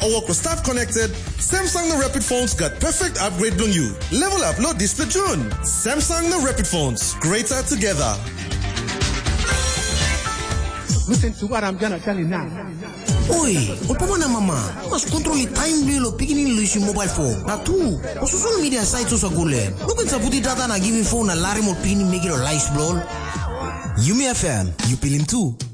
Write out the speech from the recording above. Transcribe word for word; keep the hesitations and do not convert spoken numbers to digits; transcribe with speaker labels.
Speaker 1: or work with staff connected, Samsung the Rapid phones got perfect upgrade on you. Level up, no display June. Samsung the Rapid phones, greater together.
Speaker 2: Listen to what I'm gonna tell you now.
Speaker 3: Oi, opa na mama, mas controle time lo picking in your mobile phone. Na tu, o social media sites so gule. Look at put data na giving phone alarm or pin make it a light blow.
Speaker 4: Yumi F M, you feeling too?